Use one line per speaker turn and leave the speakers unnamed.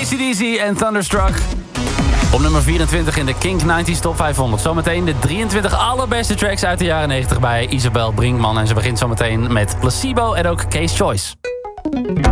AC/DC en Thunderstruck. Op nummer 24 in de Kink 90s Top 500. Zometeen de 23 allerbeste tracks uit de jaren 90 bij Isabel Brinkman. En ze begint zometeen met Placebo en ook Case Choice.